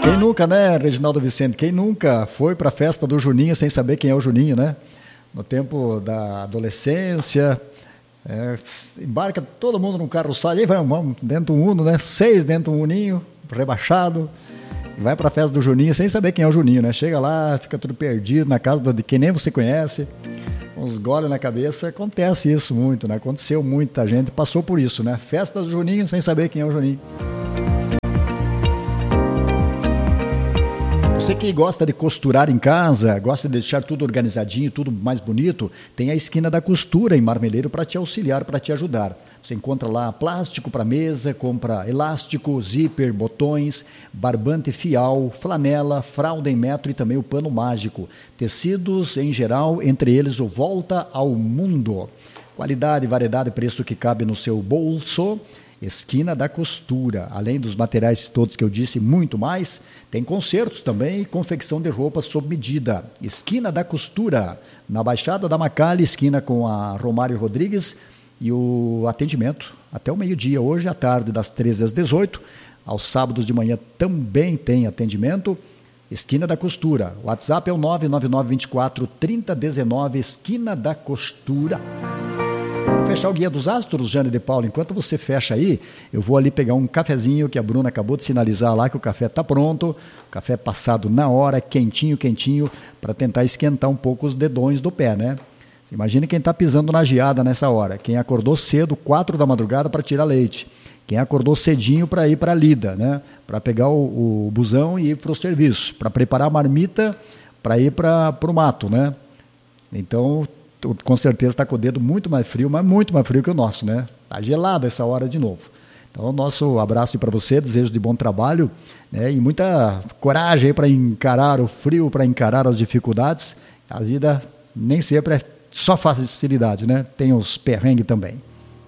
Quem nunca, né, Reginaldo Vicente? Quem nunca foi para a festa do Juninho sem saber quem é o Juninho, né? No tempo da adolescência, embarca todo mundo num carro só, aí vamos dentro do Uno, né? 6 dentro do Uninho, rebaixado, e vai para a festa do Juninho sem saber quem é o Juninho, né? Chega lá, fica tudo perdido na casa de quem nem você conhece, uns goles na cabeça. Acontece isso muito, né? Aconteceu, muita gente passou por isso, né? Festa do Juninho sem saber quem é o Juninho. Você que gosta de costurar em casa, gosta de deixar tudo organizadinho, tudo mais bonito, tem a Esquina da Costura em Marmeleiro para te auxiliar, para te ajudar. Você encontra lá plástico para mesa, compra elástico, zíper, botões, barbante fial, flanela, fralda em metro e também o pano mágico. Tecidos em geral, entre eles o Volta ao Mundo. Qualidade, variedade e preço que cabe no seu bolso. Esquina da Costura, além dos materiais todos que eu disse, muito mais, tem consertos também e confecção de roupas sob medida. Esquina da Costura, na Baixada da Macalha, esquina com a Romário Rodrigues, e o atendimento até o meio-dia, hoje à tarde, das 13 às 18, aos sábados de manhã também tem atendimento. Esquina da Costura, o WhatsApp é o 999243019, Esquina da Costura. Vou fechar o Guia dos Astros, Jane de Paula. Enquanto você fecha aí, eu vou ali pegar um cafezinho que a Bruna acabou de sinalizar lá, que o café está pronto, o café passado na hora, quentinho, para tentar esquentar um pouco os dedões do pé, né? Você imagina quem está pisando na geada nessa hora, quem acordou cedo, 4 da madrugada, para tirar leite, quem acordou cedinho para ir para a lida, né? Para pegar o busão e ir para o serviço, para preparar a marmita para ir para o mato, né? Então, com certeza está com o dedo muito mais frio, mas muito mais frio que o nosso, né? Está gelado essa hora de novo. Então, nosso abraço para você, desejo de bom trabalho, né? E muita coragem para encarar o frio, para encarar as dificuldades. A vida nem sempre é só facilidade, né? Tem os perrengues também.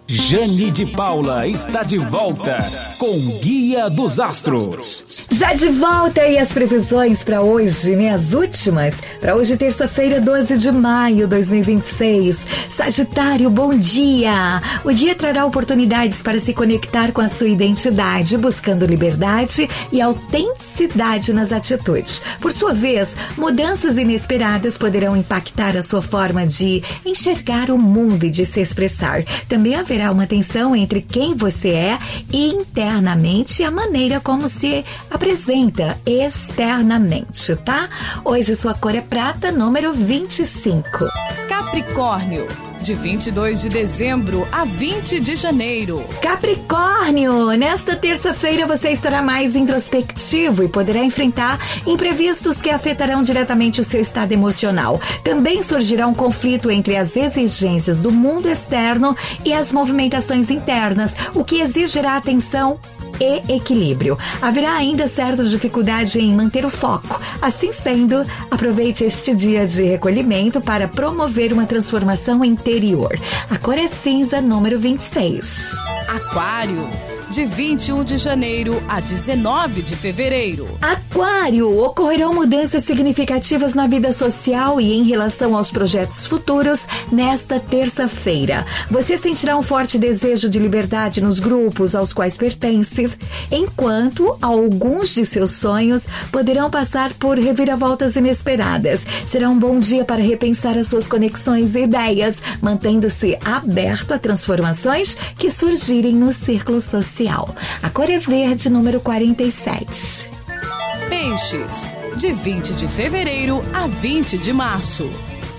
Jane de Paula está de volta com Guia dos Astros. Já de volta aí as previsões para hoje, né? As últimas. Para hoje, terça-feira, 12 de maio de 2026. Sagitário, bom dia! O dia trará oportunidades para se conectar com a sua identidade, buscando liberdade e autenticidade nas atitudes. Por sua vez, mudanças inesperadas poderão impactar a sua forma de enxergar o mundo e de se expressar. Também haverá uma tensão entre quem você é internamente e a maneira como se apresenta externamente, tá? Hoje sua cor é prata, número 25. Capricórnio, de 22 de dezembro a 20 de janeiro. Capricórnio, nesta terça-feira você estará mais introspectivo e poderá enfrentar imprevistos que afetarão diretamente o seu estado emocional. Também surgirá um conflito entre as exigências do mundo externo e as movimentações internas, o que exigirá atenção e equilíbrio. Haverá ainda certa dificuldade em manter o foco. Assim sendo, aproveite este dia de recolhimento para promover uma transformação interior. A cor é cinza, número 26. Aquário, de 21 de janeiro a 19 de fevereiro. Aquário, ocorrerão mudanças significativas na vida social e em relação aos projetos futuros nesta terça-feira. Você sentirá um forte desejo de liberdade nos grupos aos quais pertence, enquanto alguns de seus sonhos poderão passar por reviravoltas inesperadas. Será um bom dia para repensar as suas conexões e ideias, mantendo-se aberto a transformações que surgirem no círculo social. A cor é verde, número 47. Peixes, de 20 de fevereiro a 20 de março.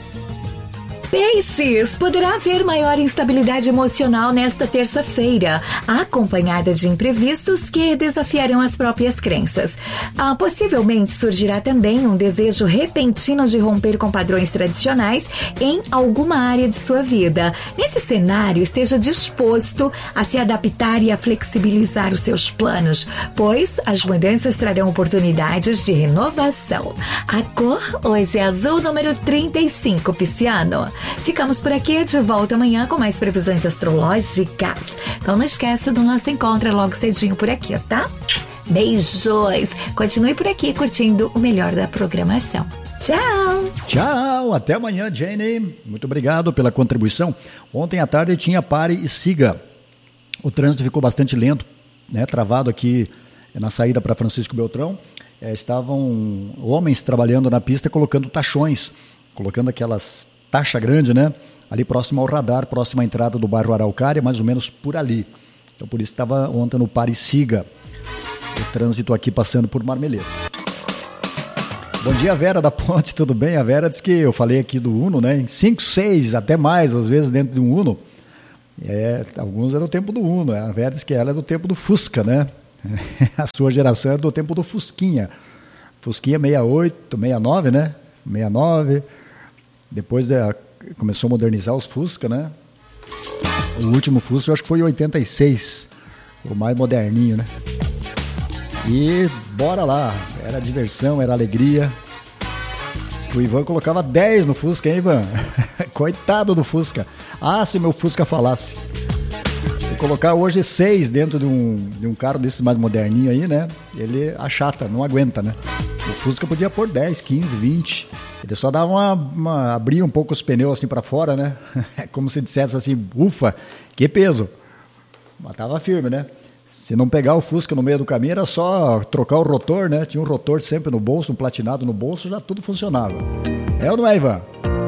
Peixes, poderá haver maior instabilidade emocional nesta terça-feira, acompanhada de imprevistos que desafiarão as próprias crenças. Possivelmente surgirá também um desejo repentino de romper com padrões tradicionais em alguma área de sua vida. Nesse cenário, esteja disposto a se adaptar e a flexibilizar os seus planos, pois as mudanças trarão oportunidades de renovação. A cor hoje é azul, número 35, Pisciano. Ficamos por aqui, de volta amanhã com mais previsões astrológicas. Então não esqueça do nosso encontro logo cedinho por aqui, tá? Beijos! Continue por aqui curtindo o melhor da programação. Tchau! Tchau! Até amanhã, Jane. Muito obrigado pela contribuição. Ontem à tarde tinha Pare e Siga. O trânsito ficou bastante lento, né? Travado aqui na saída para Francisco Beltrão. estavam homens trabalhando na pista colocando tachões, colocando aquelas taxa grande, né? Ali próximo ao radar, próximo à entrada do bairro Araucária, mais ou menos por ali. Então por isso estava ontem no Pare e Siga. O trânsito aqui passando por Marmeleiro. Bom dia, Vera da Ponte, tudo bem? A Vera disse que eu falei aqui do Uno, né? 5, 6, até mais, às vezes, dentro de um Uno. Alguns é do tempo do Uno. A Vera disse que ela é do tempo do Fusca, né? A sua geração é do tempo do Fusquinha. Fusquinha 68, 69, né? 69. Depois começou a modernizar os Fusca, né? O último Fusca eu acho que foi em 86. O mais moderninho, né? E bora lá, era diversão, era alegria. O Ivan colocava 10 no Fusca, hein, Ivan? Coitado do Fusca. Ah, se meu Fusca falasse. Se colocar hoje 6 dentro de um carro desses mais moderninho aí, né? Ele achata, não aguenta, né? O Fusca podia pôr 10, 15, 20. Ele só dava abria um pouco os pneus assim pra fora, né? Como se dissesse assim, ufa, que peso. Mas tava firme, né? Se não pegar o Fusca no meio do caminho, era só trocar o rotor, né? Tinha um rotor sempre no bolso, um platinado no bolso, já tudo funcionava. É ou não é, Ivan?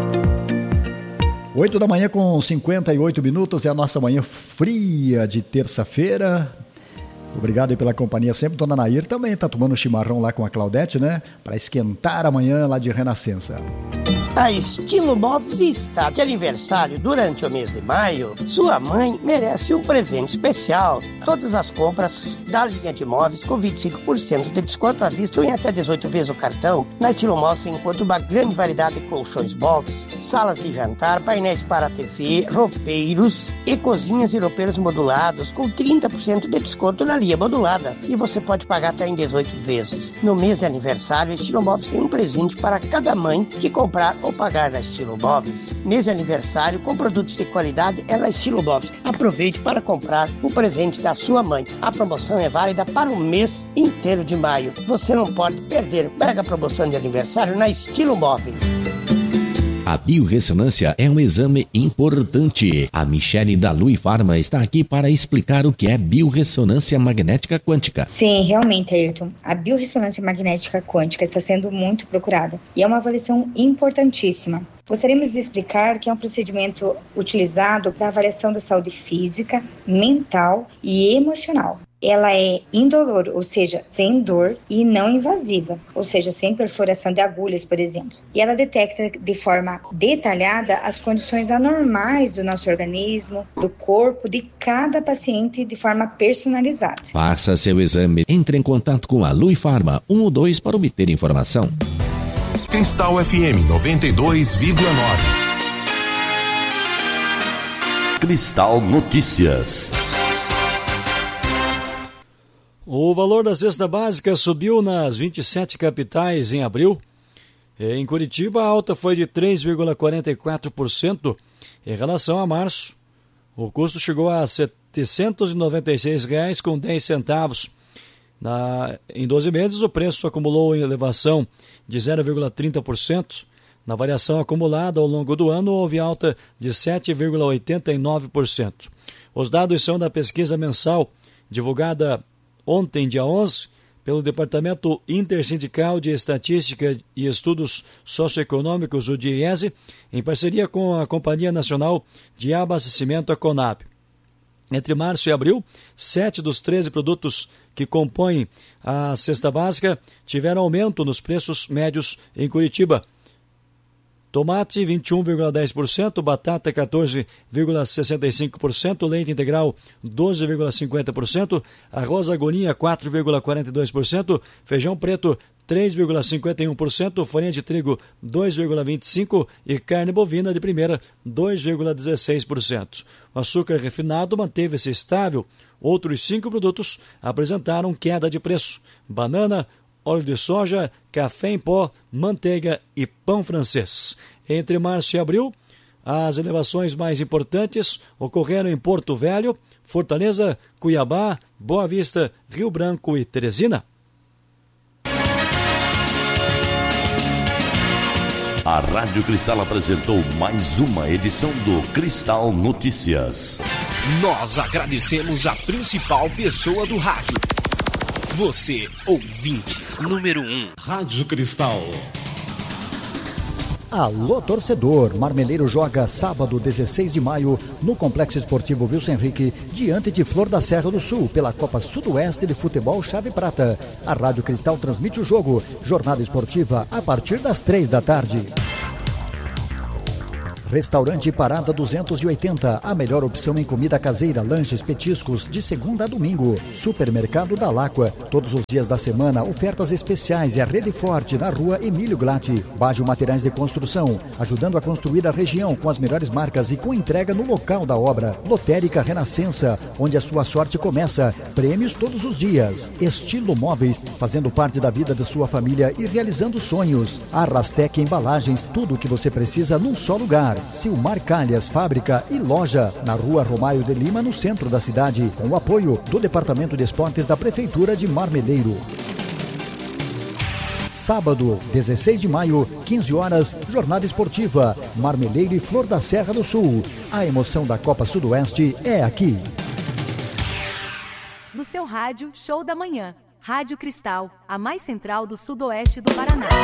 8 da manhã com 58 minutos, é a nossa manhã fria de terça-feira. Obrigado aí pela companhia sempre. Dona Nair também está tomando chimarrão lá com a Claudete, né? Para esquentar a manhã lá de Renascença. A Estilo Móveis está de aniversário durante o mês de maio. Sua mãe merece um presente especial. Todas as compras da linha de móveis com 25% de desconto à vista ou em até 18 vezes o cartão. Na Estilo Móveis você encontra uma grande variedade de colchões box, salas de jantar, painéis para TV, roupeiros e cozinhas e roupeiros modulados com 30% de desconto na linha modulada. E você pode pagar até em 18 vezes. No mês de aniversário, a Estilo Móveis tem um presente para cada mãe que comprar ou pagar na Estilo Móveis. Mês de aniversário com produtos de qualidade é na Estilo Móveis. Aproveite para comprar o presente da sua mãe. A promoção é válida para o mês inteiro de maio. Você não pode perder. Mega promoção de aniversário na Estilo Móveis. A biorressonância é um exame importante. A Michele da Lui Pharma está aqui para explicar o que é biorressonância magnética quântica. Sim, realmente, Ayrton. A biorressonância magnética quântica está sendo muito procurada e é uma avaliação importantíssima. Gostaríamos de explicar que é um procedimento utilizado para avaliação da saúde física, mental e emocional. Ela é indolor, ou seja, sem dor, e não invasiva, ou seja, sem perfuração de agulhas, por exemplo. E ela detecta de forma detalhada as condições anormais do nosso organismo, do corpo, de cada paciente de forma personalizada. Faça seu exame. Entre em contato com a Lui Pharma 1 ou 2 para obter informação. Cristal FM 92,9. Cristal Notícias. O valor da cesta básica subiu nas 27 capitais em abril. Em Curitiba, a alta foi de 3,44% em relação a março. O custo chegou a R$ 796,10. Em 12 meses, o preço acumulou em elevação de 0,30%. Na variação acumulada ao longo do ano, houve alta de 7,89%. Os dados são da pesquisa mensal divulgada ontem, dia 11, pelo Departamento Intersindical de Estatística e Estudos Socioeconômicos, o DIESE, em parceria com a Companhia Nacional de Abastecimento, a CONAB. Entre março e abril, 7 dos 13 produtos que compõem a cesta básica tiveram aumento nos preços médios em Curitiba. Tomate 21,10%, batata 14,65%, leite integral 12,50%, arroz agonia 4,42%, feijão preto 3,51%, farinha de trigo 2,25% e carne bovina de primeira 2,16%. O açúcar refinado manteve-se estável. Outros 5 produtos apresentaram queda de preço: banana, óleo de soja, café em pó, manteiga e pão francês. Entre março e abril, as elevações mais importantes ocorreram em Porto Velho, Fortaleza, Cuiabá, Boa Vista, Rio Branco e Teresina. A Rádio Cristal apresentou mais uma edição do Cristal Notícias. Nós agradecemos a principal pessoa do rádio. Você, ouvinte número 1. Rádio Cristal. Alô, torcedor! Marmeleiro joga sábado, 16 de maio, no Complexo Esportivo Wilson Henrique, diante de Flor da Serra do Sul, pela Copa Sudoeste de Futebol Chave Prata. A Rádio Cristal transmite o jogo. Jornada esportiva a partir das 3 da tarde. Restaurante Parada 280, a melhor opção em comida caseira, lanches, petiscos, de segunda a domingo. Supermercado da Láqua, todos os dias da semana, ofertas especiais e a rede forte na rua Emílio Glatti. Bajo Materiais de Construção, ajudando a construir a região com as melhores marcas e com entrega no local da obra. Lotérica Renascença, onde a sua sorte começa. Prêmios todos os dias. Estilo Móveis, fazendo parte da vida da sua família e realizando sonhos. Arrastec Embalagens, tudo o que você precisa num só lugar. Silmar Calhas, fábrica e loja, na rua Romário de Lima, no centro da cidade, com o apoio do Departamento de Esportes da Prefeitura de Marmeleiro. Sábado, 16 de maio, 15 horas, jornada esportiva, Marmeleiro e Flor da Serra do Sul. A emoção da Copa Sudoeste é aqui. No seu rádio, show da manhã. Rádio Cristal, a mais central do sudoeste do Paraná.